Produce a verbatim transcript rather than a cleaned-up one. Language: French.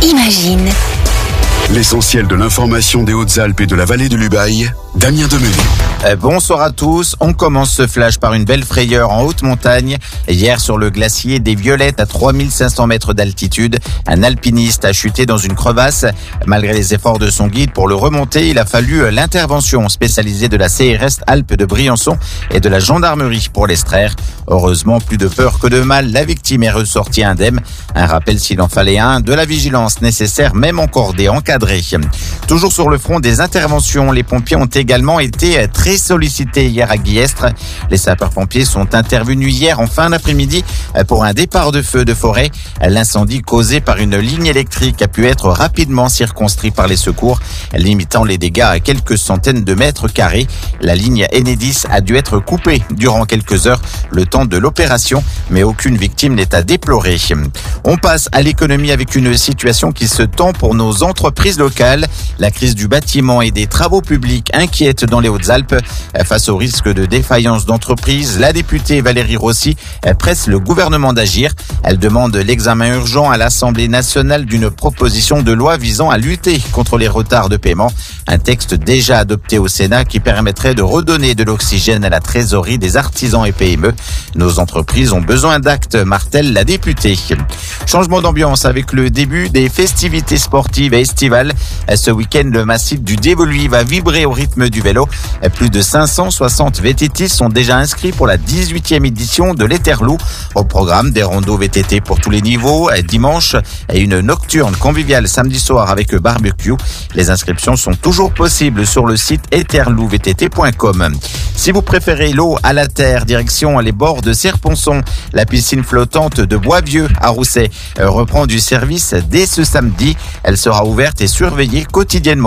Imagine. L'essentiel de l'information des Hautes-Alpes et de la vallée de l'Ubaye, Damien Demenu. Euh, bonsoir à tous. On commence ce flash par une belle frayeur en haute montagne. Hier, sur le glacier des Violettes, à trois mille cinq cents mètres d'altitude, un alpiniste a chuté dans une crevasse. Malgré les efforts de son guide pour le remonter, il a fallu l'intervention spécialisée de la C R S Alpes de Briançon et de la gendarmerie pour l'extraire. Heureusement, plus de peur que de mal, la victime est ressortie indemne. Un rappel s'il en fallait un, de la vigilance nécessaire, même encordée, encadrée. Toujours sur le front des interventions, les pompiers ont également été très sollicités hier à Guillestre. Les sapeurs-pompiers sont intervenus hier en fin d'après-midi pour un départ de feu de forêt. L'incendie causé par une ligne électrique a pu être rapidement circonscrit par les secours, limitant les dégâts à quelques centaines de mètres carrés. La ligne Enedis a dû être coupée durant quelques heures, le temps de l'opération, mais aucune victime n'est à déplorer. On passe à l'économie avec une situation qui se tend pour nos entreprises locales. La crise du bâtiment et des travaux publics inquiète dans les Hautes-Alpes. Face au risque de défaillance d'entreprises, la députée Valérie Rossi presse le gouvernement d'agir. Elle demande l'examen urgent à l'Assemblée nationale d'une proposition de loi visant à lutter contre les retards de paiement. Un texte déjà adopté au Sénat qui permettrait de redonner de l'oxygène à la trésorerie des artisans et P M E. Nos entreprises ont besoin d'actes, martèle la députée. Changement d'ambiance avec le début des festivités sportives et estivales. Ce week-end, le massif du Dévoluy va vibrer au rythme du vélo. Plus de cinq cent soixante V T T sont déjà inscrits pour la dix-huitième édition de l'Éterlou. Au programme, des randos V T T pour tous les niveaux dimanche et une nocturne conviviale samedi soir avec barbecue. Les inscriptions sont toujours possibles sur le site éterlou v t t point com. Si vous préférez l'eau à la terre, direction les bords de Serponçon, la piscine flottante de Boisvieux à Rousset reprend du service dès ce samedi. Elle sera ouverte et surveillée quotidiennement